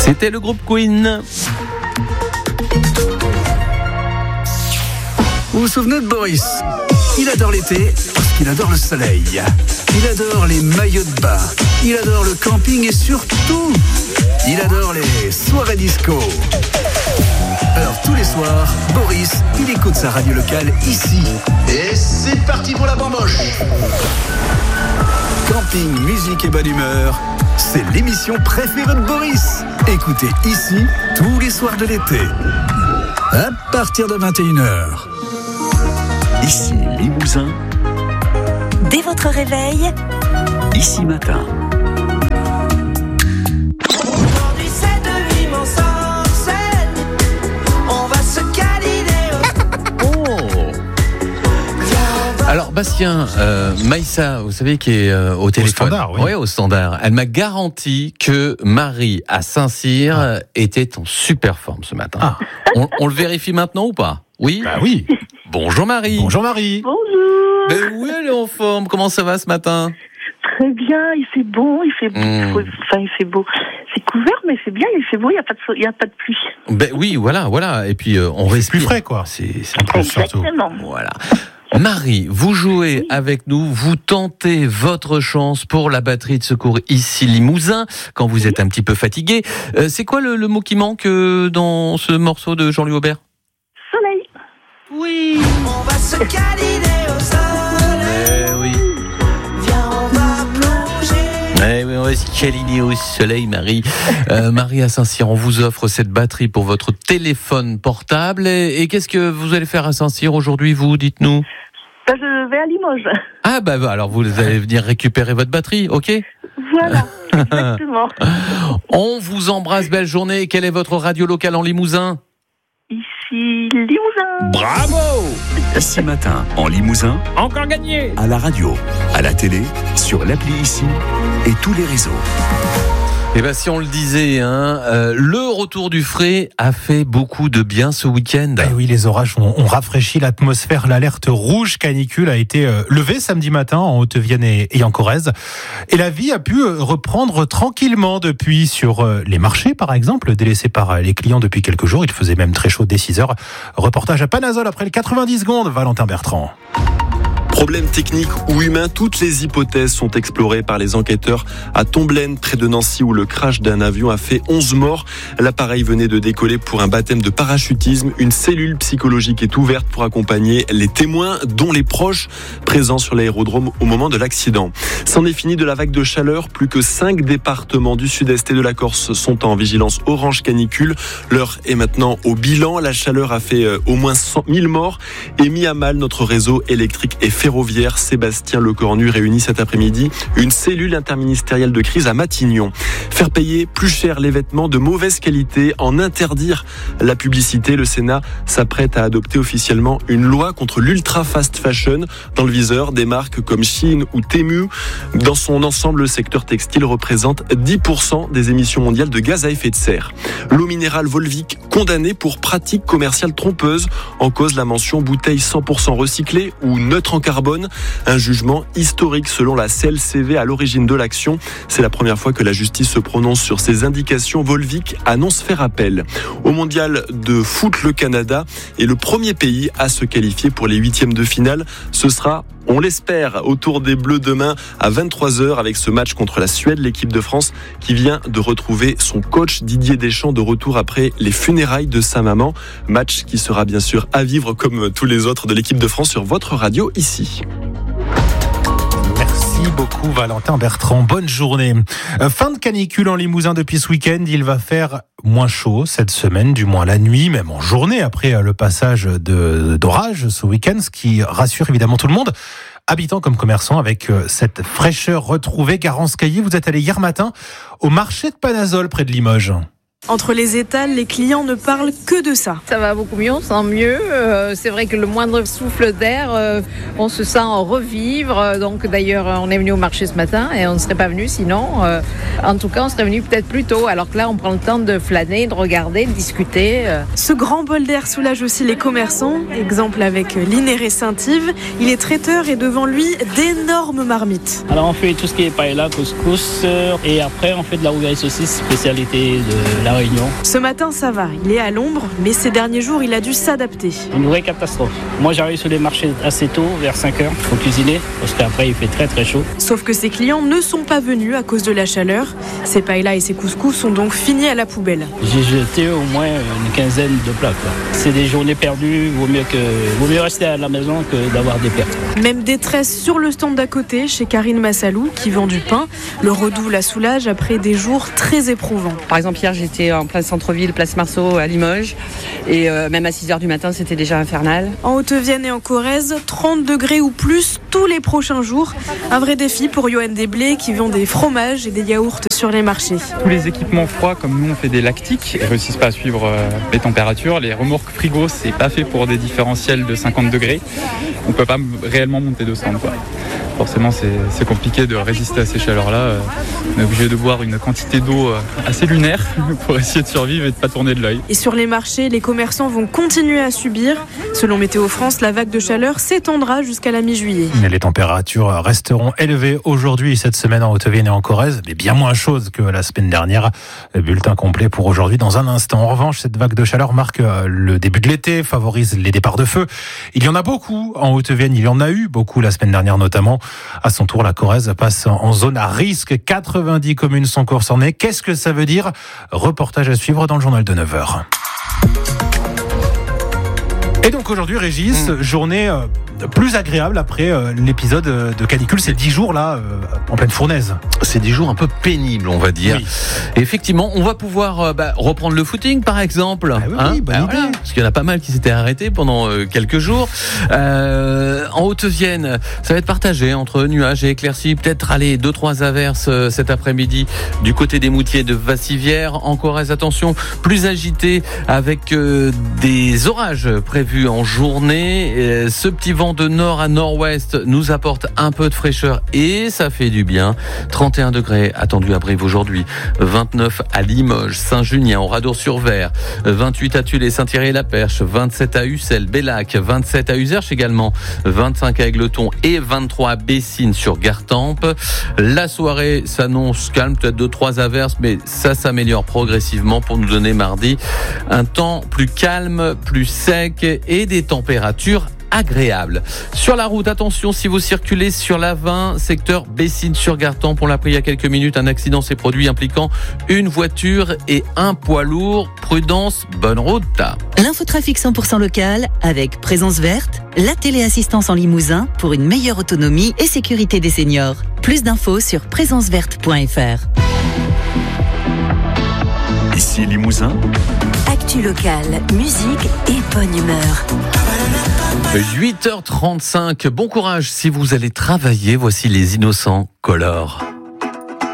C'était le groupe Queen. Vous vous souvenez de Boris ? Il adore l'été parce qu'il adore le soleil. Il adore les maillots de bain. Il adore le camping et surtout, il adore les soirées disco. Alors tous les soirs, Boris, il écoute sa radio locale ici. Et c'est parti pour la bamboche. Camping, musique et bonne humeur, c'est l'émission préférée de Boris. Écoutez ici tous les soirs de l'été. À partir de 21h. Ici Limousin. Dès votre réveil, Ici Matin. Aujourd'hui c'est de l'immense scène. On va se câliner. Alors Bastien, Maïssa, vous savez qui est au téléphone. Standard, oui. Ouais, au standard. Elle m'a garanti que Marie à Saint-Cyr était en super forme ce matin. Ah. On le vérifie maintenant ou pas ? Oui. Bah oui. Bonjour Marie. Bonjour Marie. Bonjour. Ben oui, elle est en forme. Comment ça va ce matin ? Très bien, il fait bon, il fait beau. Enfin, il fait beau. C'est couvert, mais c'est bien, il fait beau, il n'y a pas de pluie. Ben oui, voilà. Et puis on C'est respire. plus frais, quoi. C'est En plus, surtout. Exactement. Voilà. Marie, vous jouez avec nous, vous tentez votre chance pour la batterie de secours ici Limousin, quand vous êtes un petit peu fatigué. C'est quoi le mot qui manque dans ce morceau de Jean-Louis Aubert ? Soleil. Oui. On va se câliner au soleil. Oui. Viens, on va plonger. Oui, on va se câliner au soleil, Marie. Marie à Saint-Cyr, on vous offre cette batterie pour votre téléphone portable. Et qu'est-ce que vous allez faire à Saint-Cyr aujourd'hui, vous ? Dites-nous. Ben, je vais à Limoges. Ah bah alors vous allez venir récupérer votre batterie, ok ? Voilà, exactement. On vous embrasse, belle journée. Quelle est votre radio locale en Limousin ? Ici Limousin. Bravo ! Ici Matin en Limousin. Encore gagné ! À la radio, à la télé, sur l'appli Ici et tous les réseaux. Eh ben si on le disait, le retour du frais a fait beaucoup de bien ce week-end. Eh oui, les orages ont rafraîchi l'atmosphère. L'alerte rouge canicule a été levée samedi matin en Haute-Vienne et en Corrèze. Et la vie a pu reprendre tranquillement depuis sur les marchés, par exemple, délaissés par les clients depuis quelques jours. Il faisait même très chaud dès 6 heures. Reportage à Panazol après les 90 secondes, Valentin Bertrand. Problème technique ou humain, toutes les hypothèses sont explorées par les enquêteurs à Tomblaine, près de Nancy, où le crash d'un avion a fait 11 morts. L'appareil venait de décoller pour un baptême de parachutisme. Une cellule psychologique est ouverte pour accompagner les témoins, dont les proches présents sur l'aérodrome au moment de l'accident. C'en est fini de la vague de chaleur. Plus que 5 départements du sud-est et de la Corse sont en vigilance orange canicule. L'heure est maintenant au bilan. La chaleur a fait au moins 100 000 morts et mis à mal notre réseau électrique et ferroviaire. Sébastien Lecornu réunit cet après-midi une cellule interministérielle de crise à Matignon. Faire payer plus cher les vêtements de mauvaise qualité, en interdire la publicité. Le Sénat s'apprête à adopter officiellement une loi contre l'ultra fast fashion. Dans le viseur, des marques comme Shein ou Temu. Dans son ensemble, le secteur textile représente 10% des émissions mondiales de gaz à effet de serre. L'eau minérale Volvic condamnée pour pratique commerciale trompeuse. En cause, la mention bouteille 100% recyclée ou neutre en carbone. Un jugement historique selon la CLCV à l'origine de l'action. C'est la première fois que la justice se prononce sur ces indications. Volvic annonce faire appel. Au mondial de foot, le Canada est le premier pays à se qualifier pour les huitièmes de finale. Ce sera, on l'espère, au tour des Bleus demain à 23h avec ce match contre la Suède. L'équipe de France qui vient de retrouver son coach Didier Deschamps de retour après les funérailles de sa maman. Match qui sera bien sûr à vivre comme tous les autres de l'équipe de France sur votre radio ici. Merci beaucoup Valentin Bertrand, bonne journée. Fin de canicule en Limousin depuis ce week-end, il va faire moins chaud cette semaine, du moins la nuit, même en journée après le passage d'orage ce week-end, ce qui rassure évidemment tout le monde. Habitants comme commerçants, avec cette fraîcheur retrouvée. Garance Caillé, vous êtes allé hier matin au marché de Panazol près de Limoges. Entre les étals, les clients ne parlent que de ça. Ça va beaucoup mieux, on se sent mieux. C'est vrai que le moindre souffle d'air, on se sent revivre. Donc d'ailleurs, on est venu au marché ce matin et on ne serait pas venu sinon. En tout cas, on serait venu peut-être plus tôt. Alors que là, on prend le temps de flâner, de regarder, de discuter. Ce grand bol d'air soulage aussi les commerçants. Exemple avec l'Inéré Saint-Yves. Il est traiteur et devant lui, d'énormes marmites. Alors on fait tout ce qui est paella, couscous et après on fait de la rougaille saucisse, spécialité de la La Réunion. Ce matin, ça va. Il est à l'ombre, mais ces derniers jours, il a dû s'adapter. Une vraie catastrophe. Moi, j'arrive sur les marchés assez tôt, vers 5h. Il faut cuisiner, parce qu'après, il fait très très chaud. Sauf que ses clients ne sont pas venus à cause de la chaleur. Ses paellas et ses couscous sont donc finis à la poubelle. J'ai jeté au moins une quinzaine de plats, quoi. C'est des journées perdues. Vaut mieux rester à la maison que d'avoir des pertes. Même détresse sur le stand d'à côté, chez Karine Massalou, qui vend du pain. Le Redoux la soulage après des jours très éprouvants. Par exemple, hier, j'étais en plein centre-ville, place Marceau, à Limoges. Et même à 6h du matin, c'était déjà infernal. En Haute-Vienne et en Corrèze, 30 degrés ou plus tous les prochains jours. Un vrai défi pour Johan Desblés qui vend des fromages et des yaourts sur les marchés. Tous les équipements froids, comme nous on fait des lactiques, ne réussissent pas à suivre les températures. Les remorques frigo, c'est pas fait pour des différentiels de 50 degrés. On peut pas réellement monter de stand, quoi. Forcément, c'est compliqué de résister à ces chaleurs-là. On est obligé de boire une quantité d'eau assez lunaire pour essayer de survivre et de ne pas tourner de l'œil. Et sur les marchés, les commerçants vont continuer à subir. Selon Météo France, la vague de chaleur s'étendra jusqu'à la mi-juillet. Mais les températures resteront élevées aujourd'hui, cette semaine en Haute-Vienne et en Corrèze, mais bien moins chaudes que la semaine dernière. Bulletin complet pour aujourd'hui dans un instant. En revanche, cette vague de chaleur marque le début de l'été, favorise les départs de feu. Il y en a beaucoup en Haute-Vienne, il y en a eu beaucoup la semaine dernière notamment. À son tour, la Corrèze passe en zone à risque. 90 communes sont concernées. Qu'est-ce que ça veut dire ? Reportage à suivre dans le journal de 9h. Et donc aujourd'hui, Régis, journée plus agréable après l'épisode de canicule. C'est 10 jours là, en pleine fournaise. C'est 10 jours un peu pénibles, on va dire. Oui. Et effectivement, on va pouvoir reprendre le footing, par exemple. Bonne idée. Voilà, parce qu'il y en a pas mal qui s'étaient arrêtés pendant quelques jours. En Haute-Vienne, ça va être partagé entre nuages et éclaircies. Peut-être aller 2-3 averses cet après-midi du côté des Moutiers de Vassivière. En Corrèze, attention, plus agité avec des orages prévus en journée. Ce petit vent de nord à nord-ouest nous apporte un peu de fraîcheur et ça fait du bien. 31 degrés attendus à Brive aujourd'hui, 29 à Limoges, Saint-Junien, au Radour-sur-Ver, 28 à Tulle et Saint-Thierry-la-Perche, 27 à Ussel, Bellac, 27 à Uzerche également, 25 à Égletons et 23 à Bessines sur Gartempe. La soirée s'annonce calme, peut-être 2-3 averses, mais ça s'améliore progressivement pour nous donner mardi un temps plus calme, plus sec et des températures agréable. Sur la route, attention, si vous circulez sur la 20, secteur Bessines sur Gartempe, on l'a appris il y a quelques minutes, un accident s'est produit impliquant une voiture et un poids lourd. Prudence, bonne route. L'infotrafic 100% local avec Présence Verte, la téléassistance en Limousin pour une meilleure autonomie et sécurité des seniors. Plus d'infos sur présenceverte.fr. Ici Limousin. Actu local, musique et bonne humeur. 8h35, bon courage si vous allez travailler, voici les Innocents Color.